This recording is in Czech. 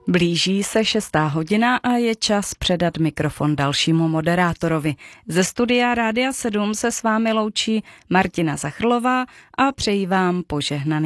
Blíží se 6:00 a je čas předat mikrofon dalšímu moderátorovi. Ze studia Rádia 7 se s vámi loučí Martina Zachrlová a přeji vám požehnaný